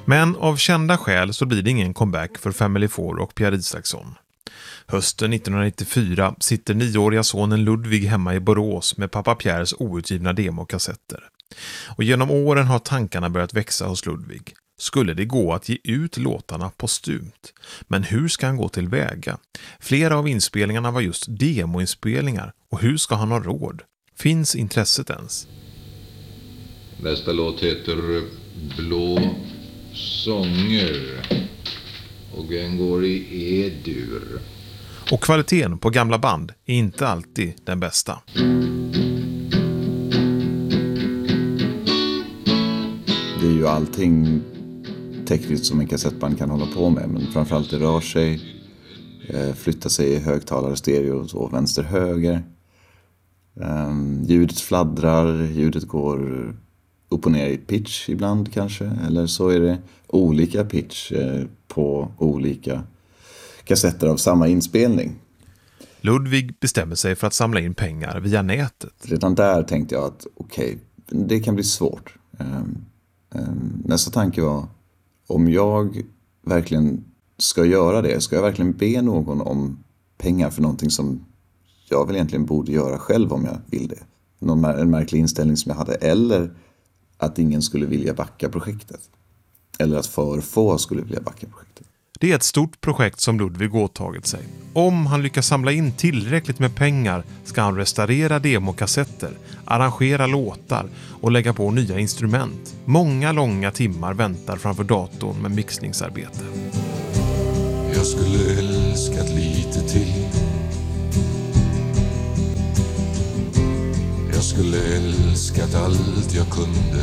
Men av kända skäl så blir det ingen comeback för Family Four och Pierre Isaksson. Hösten 1994 sitter 9-åriga sonen Ludvig hemma i Borås med pappa Pierres outgivna demokassetter. Och genom åren har tankarna börjat växa hos Ludvig. Skulle det gå att ge ut låtarna postumt? Men hur ska han gå tillväga? Flera av inspelningarna var just demoinspelningar. Och hur ska han ha råd? Finns intresset ens? Nästa låt heter Blå sånger. Och den går i E-dur. Och kvaliteten på gamla band är inte alltid den bästa. Det är ju allting tekniskt som en kassettband kan hålla på med. Men framförallt det rör sig, flyttar sig i högtalare, stereo och vänster-höger. Ljudet fladdrar, ljudet går upp och ner i pitch ibland kanske. Eller så är det olika pitch på olika kassetter av samma inspelning. Ludvig bestämmer sig för att samla in pengar via nätet. Redan där tänkte jag att okej, det kan bli svårt. Nästa tanke var, om jag verkligen ska göra det, ska jag verkligen be någon om pengar för någonting som jag väl egentligen borde göra själv om jag vill det. En märklig inställning som jag hade, eller att ingen skulle vilja backa projektet. Eller att för få skulle vilja backa projektet. Det är ett stort projekt som Ludvig åtagit sig. Om han lyckas samla in tillräckligt med pengar ska han restaurera demokassetter, arrangera låtar och lägga på nya instrument. Många långa timmar väntar framför datorn med mixningsarbete. Jag skulle älskat lite till. Jag skulle älskat allt jag kunde.